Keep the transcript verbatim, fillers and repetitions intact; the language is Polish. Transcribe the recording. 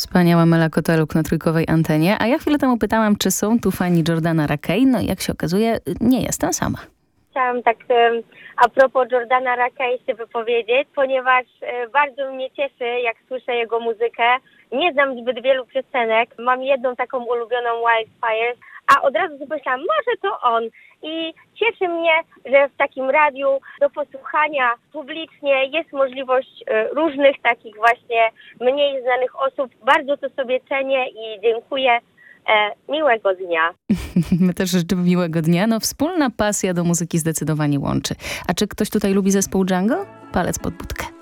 Wspaniała Mela Koteluk na trójkowej antenie. A ja chwilę temu pytałam, czy są tu fani Jordana Rakei. No i jak się okazuje, nie jestem sama. Chciałam tak um, a propos Jordana Rakei się wypowiedzieć, ponieważ e, bardzo mnie cieszy, jak słyszę jego muzykę. Nie znam zbyt wielu piosenek. Mam jedną taką ulubioną, Wildfire, a od razu sobie myślałam, może to on. I cieszy mnie, że w takim radiu do posłuchania publicznie jest możliwość e, różnych takich właśnie mniej znanych osób. Bardzo to sobie cenię i dziękuję. E, miłego dnia. My też życzymy miłego dnia. No wspólna pasja do muzyki zdecydowanie łączy. A czy ktoś tutaj lubi zespół Jungle? Palec pod budkę.